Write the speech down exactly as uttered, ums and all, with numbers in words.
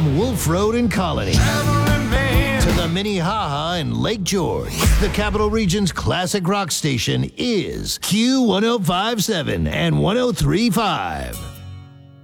From Wolf Road in Colony to the Minnehaha in Lake George, the Capital Region's classic rock station is Q one oh five point seven and one oh three point five.